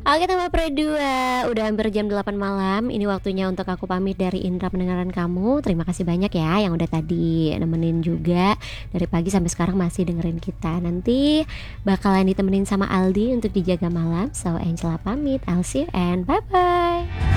Oke Tambah Pre 2, udah hampir jam 8 malam. Ini waktunya untuk aku pamit dari indera pendengaran kamu. Terima kasih banyak ya yang udah tadi nemenin juga. Dari pagi sampai sekarang masih dengerin kita. Nanti bakalan ditemenin sama Aldi untuk dijaga malam. So Angela pamit, I'll see you and bye-bye.